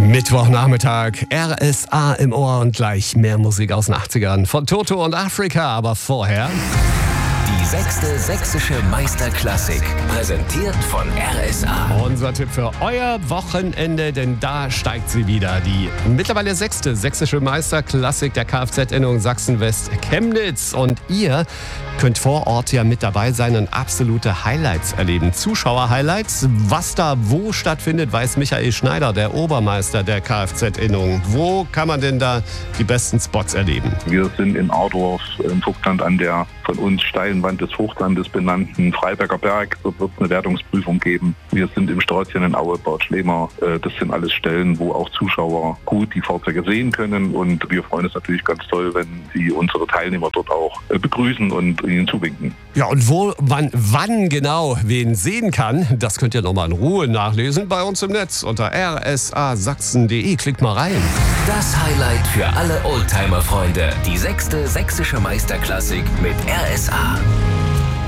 Mittwochnachmittag, RSA im Ohr und gleich mehr Musik aus den 80ern von Toto und Afrika, aber vorher... Die 6. Sächsische Meisterklassik, präsentiert von RSA. Unser Tipp für euer Wochenende, denn da steigt sie wieder. Die mittlerweile 6. Sächsische Meisterklassik der Kfz-Innung Sachsen-West-Chemnitz. Und ihr könnt vor Ort ja mit dabei sein und absolute Highlights erleben. Zuschauer-Highlights. Was da wo stattfindet, weiß Michael Schneider, der Obermeister der Kfz-Innung. Wo kann man denn da die besten Spots erleben? Wir sind in Ardorf im Vogtland an der von uns steilen Wand des Hochlandes benannten Freiberger Berg. Dort wird es eine Wertungsprüfung geben. Wir sind im Sträußchen in Aue, Bad Schlema. Das sind alles Stellen, wo auch Zuschauer gut die Fahrzeuge sehen können. Und wir freuen uns natürlich ganz toll, wenn Sie unsere Teilnehmer dort auch begrüßen und ihnen zuwinken. Ja, und wo, wann genau wen sehen kann, das könnt ihr nochmal in Ruhe nachlesen bei uns im Netz unter rsasachsen.de. Klickt mal rein. Das Highlight für alle Oldtimer-Freunde. Die 6. Sächsische Meisterklassik mit RSA.